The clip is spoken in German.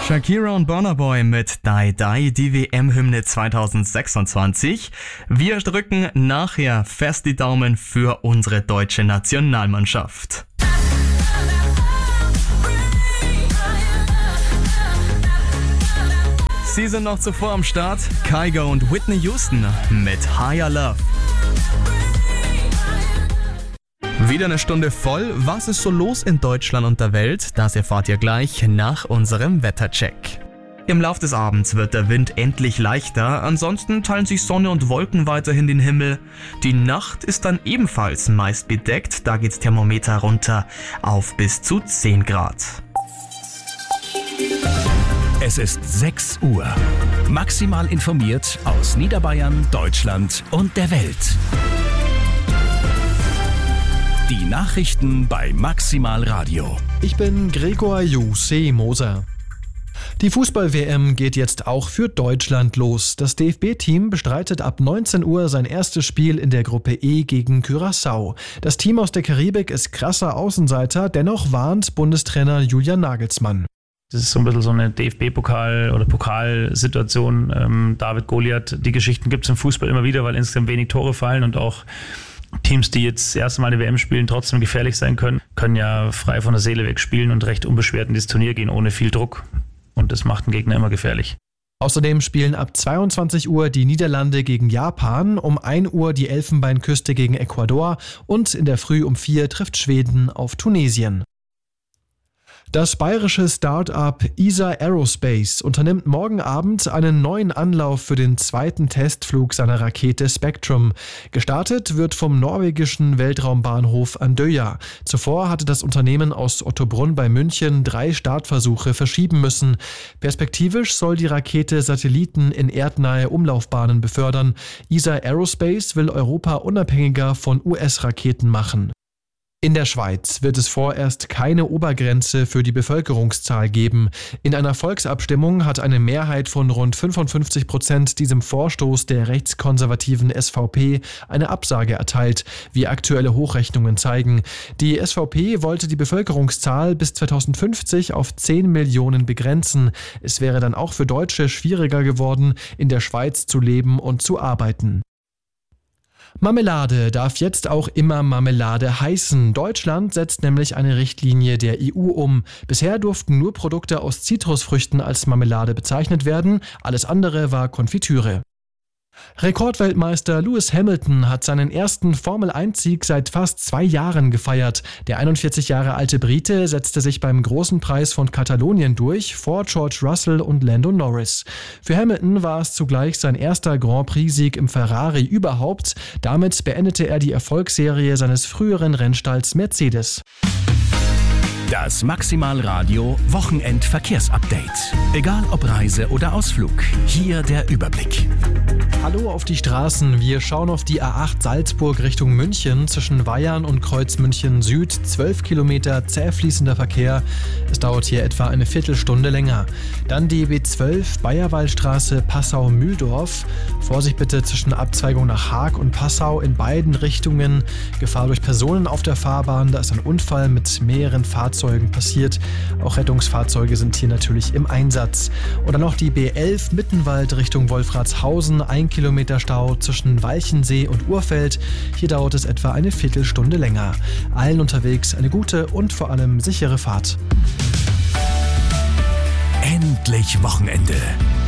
Shakira und Burna Boy mit Die Die, die WM-Hymne 2026. Wir drücken nachher fest die Daumen für unsere deutsche Nationalmannschaft. Sie sind noch zuvor am Start. Kygo und Whitney Houston mit Higher Love. Wieder eine Stunde voll. Was ist so los in Deutschland und der Welt? Das erfahrt ihr gleich nach unserem Wettercheck. Im Lauf des Abends wird der Wind endlich leichter, ansonsten teilen sich Sonne und Wolken weiterhin den Himmel. Die Nacht ist dann ebenfalls meist bedeckt, da geht's Thermometer runter auf bis zu 10 Grad. Es ist 6 Uhr. Maximal informiert aus Niederbayern, Deutschland und der Welt. Die Nachrichten bei Maximal Radio. Ich bin Gregor Moser. Die Fußball-WM geht jetzt auch für Deutschland los. Das DFB-Team bestreitet ab 19 Uhr sein erstes Spiel in der Gruppe E gegen Curaçao. Das Team aus der Karibik ist krasser Außenseiter, dennoch warnt Bundestrainer Julian Nagelsmann. Das ist so ein bisschen so eine DFB-Pokal- oder Pokalsituation. David Goliath, die Geschichten gibt es im Fußball immer wieder, weil insgesamt wenig Tore fallen und auch Teams, die jetzt das erste Mal eine WM spielen, trotzdem gefährlich sein können ja frei von der Seele weg spielen und recht unbeschwert in dieses Turnier gehen, ohne viel Druck. Und das macht den Gegner immer gefährlich. Außerdem spielen ab 22 Uhr die Niederlande gegen Japan, um 1 Uhr die Elfenbeinküste gegen Ecuador und in der Früh um 4 trifft Schweden auf Tunesien. Das bayerische Start-up ESA Aerospace unternimmt morgen Abend einen neuen Anlauf für den zweiten Testflug seiner Rakete Spectrum. Gestartet wird vom norwegischen Weltraumbahnhof Andøya. Zuvor hatte das Unternehmen aus Ottobrunn bei München 3 Startversuche verschieben müssen. Perspektivisch soll die Rakete Satelliten in erdnahe Umlaufbahnen befördern. ESA Aerospace will Europa unabhängiger von US-Raketen machen. In der Schweiz wird es vorerst keine Obergrenze für die Bevölkerungszahl geben. In einer Volksabstimmung hat eine Mehrheit von rund 55% diesem Vorstoß der rechtskonservativen SVP eine Absage erteilt, wie aktuelle Hochrechnungen zeigen. Die SVP wollte die Bevölkerungszahl bis 2050 auf 10 Millionen begrenzen. Es wäre dann auch für Deutsche schwieriger geworden, in der Schweiz zu leben und zu arbeiten. Marmelade darf jetzt auch immer Marmelade heißen. Deutschland setzt nämlich eine Richtlinie der EU um. Bisher durften nur Produkte aus Zitrusfrüchten als Marmelade bezeichnet werden, alles andere war Konfitüre. Rekordweltmeister Lewis Hamilton hat seinen ersten Formel-1-Sieg seit fast 2 Jahren gefeiert. Der 41 Jahre alte Brite setzte sich beim Großen Preis von Katalonien durch, vor George Russell und Lando Norris. Für Hamilton war es zugleich sein erster Grand Prix-Sieg im Ferrari überhaupt. Damit beendete er die Erfolgsserie seines früheren Rennstalls Mercedes. Das Maximal Radio Wochenend-Verkehrsupdate. Egal ob Reise oder Ausflug, hier der Überblick. Hallo auf die Straßen. Wir schauen auf die A8 Salzburg Richtung München zwischen Weyarn und Kreuz München Süd. 12 Kilometer zäh fließender Verkehr. Es dauert hier etwa eine Viertelstunde länger. Dann die B12 Bayerwaldstraße Passau-Mühldorf. Vorsicht bitte zwischen Abzweigung nach Haag und Passau in beiden Richtungen. Gefahr durch Personen auf der Fahrbahn. Da ist ein Unfall mit mehreren Fahrzeugen passiert. Auch Rettungsfahrzeuge sind hier natürlich im Einsatz. Und dann noch die B11 Mittenwald Richtung Wolfratshausen. 1 Kilometer Stau zwischen Walchensee und Urfeld. Hier dauert es etwa eine Viertelstunde länger. Allen unterwegs eine gute und vor allem sichere Fahrt. Endlich Wochenende.